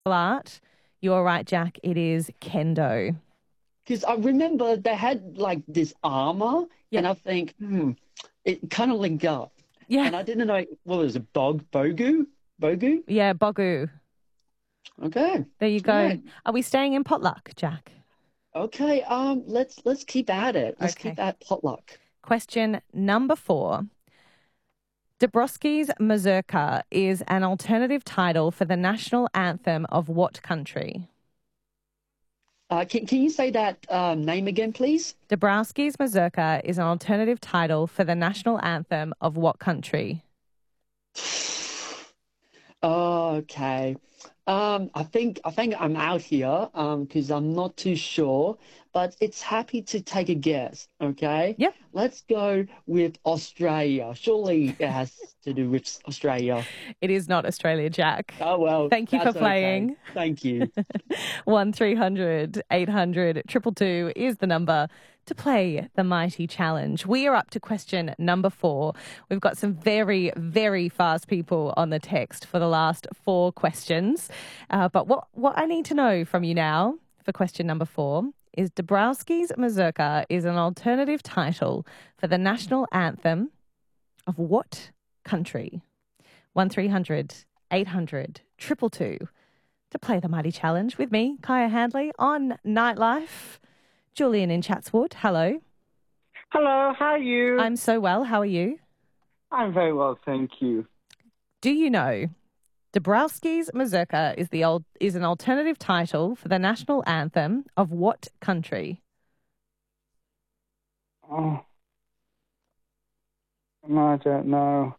art. You're right, Jack. It is kendo. Because I remember they had like this armor, Yep. and I think, it kind of linked up. Yeah. And I didn't know what was it, Bogu? Bogu? Yeah, Bogu. Okay. There you All go. right. Are we staying in potluck, Jack? Okay. Let's keep at it. Let's Okay. keep at potluck. Question number 4. Dabrowski's Mazurka is an alternative title for the national anthem of what country? Can you say that name again, please? Dabrowski's Mazurka is an alternative title for the national anthem of what country? Okay. I think I'm out here because I'm not too sure, but it's happy to take a guess. Okay. Yep. Let's go with Australia. Surely it has to do with Australia. It is not Australia, Jack. Oh well, Thank you for that's okay. playing. Thank you. 1300 800 222 is the number to play the Mighty Challenge. We are up to question number 4. We've got some very, very fast people on the text for the last 4 questions. But what I need to know from you now for question number 4 is Dabrowski's Mazurka is an alternative title for the national anthem of what country? 1300 800 222 to play the Mighty Challenge with me, Kaya Handley, on Nightlife. Julian in Chatswood, hello. Hello, how are you? I'm so well. How are you? I'm very well, thank you. Do you know Dabrowski's Mazurka is an alternative title for the national anthem of what country? Oh, no, I don't know.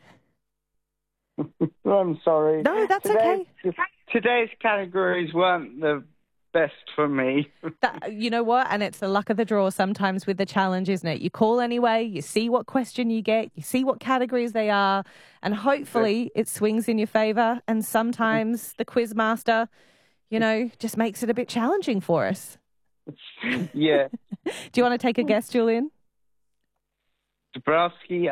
I'm sorry. No, that's okay. Today's categories weren't the best for me. You know what? And it's the luck of the draw sometimes with the challenge, isn't it? You call anyway, you see what question you get, you see what categories they are, and hopefully it swings in your favour. And sometimes the quiz master, just makes it a bit challenging for us. Yeah. Do you want to take a guess, Julian? Dabrowski,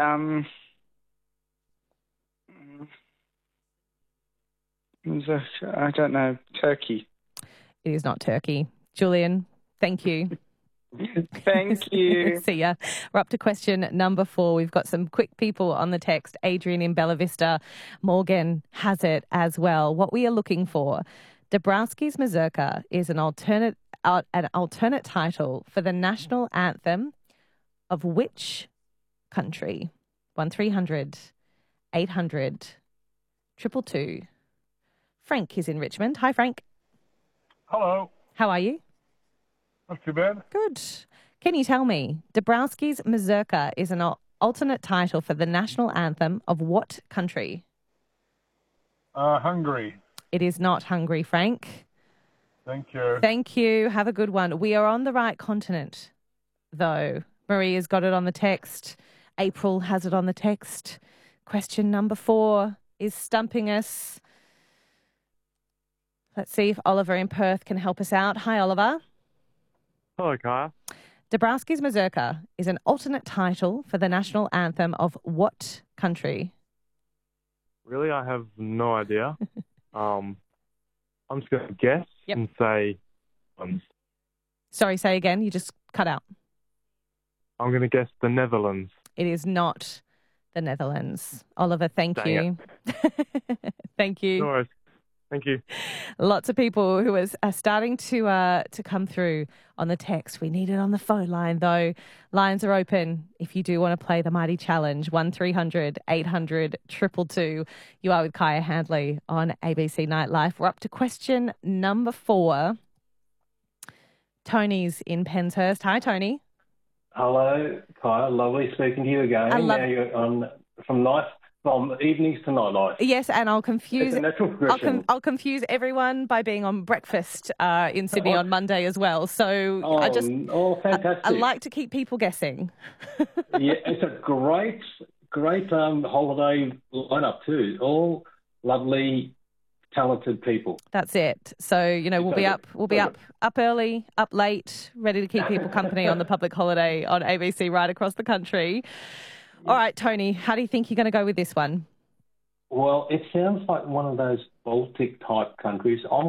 I don't know, Turkey. It is not Turkey. Julian, thank you. Thank you. See ya. We're up to question number 4. We've got some quick people on the text. Adrian in Bella Vista. Morgan has it as well. What we are looking for. Dabrowski's Mazurka is an alternate title for the national anthem of which country? 1300 800 222. Frank is in Richmond. Hi, Frank. Hello. How are you? Not too bad. Good. Can you tell me, Dabrowski's Mazurka is an alternate title for the national anthem of what country? Hungary. It is not Hungary, Frank. Thank you. Thank you. Have a good one. We are on the right continent, though. Maria's got it on the text. April has it on the text. Question number 4 is stumping us. Let's see if Oliver in Perth can help us out. Hi, Oliver. Hello, Kaya. Dabrowski's Mazurka is an alternate title for the national anthem of what country? Really, I have no idea. I'm just going to guess and say... Sorry, say again. You just cut out. I'm going to guess the Netherlands. It is not the Netherlands. Oliver, thank you. Thank you. No worries. Thank you. Lots of people who are starting to come through on the text. We need it on the phone line, though. Lines are open if you do want to play the Mighty Challenge. 1300 800 222. You are with Kaya Handley on ABC Nightlife. We're up to question number 4. Tony's in Penshurst. Hi, Tony. Hello, Kaya. Lovely speaking to you again. Now you're on from evenings to nightlife. Yes, and I'll confuse. It's a natural progression. I'll confuse everyone by being on breakfast in Sydney on Monday as well. So fantastic! I like to keep people guessing. Yeah, it's a great holiday lineup too. All lovely, talented people. That's it. So we'll be up early, up late, ready to keep people company on the public holiday on ABC right across the country. All right, Tony, how do you think you're going to go with this one? Well, it sounds like one of those Baltic type countries. I'm